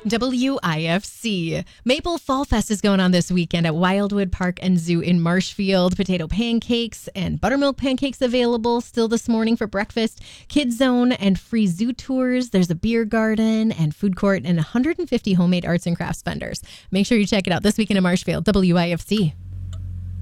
WIFC. Maple Fall Fest is going on this weekend at Wildwood Park and Zoo in Marshfield. Potato pancakes and buttermilk pancakes available still this morning for breakfast. Kids Zone and free zoo tours. There's a beer garden and food court and 150 homemade arts and crafts vendors. Make sure you check it out this weekend in Marshfield. WIFC.